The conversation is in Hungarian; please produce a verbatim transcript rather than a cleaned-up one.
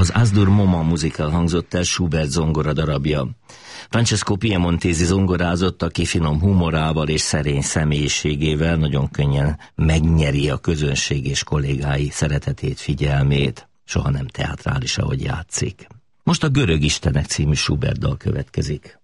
Az Asdur Moma musical hangzott el, Schubert zongora darabja. Francesco Piemontesi zongorázott, aki finom humorával és szerény személyiségével nagyon könnyen megnyeri a közönség és kollégái szeretetét, figyelmét. Soha nem teátrális, ahogy játszik. Most a Görög Istenek című Schubert dal következik.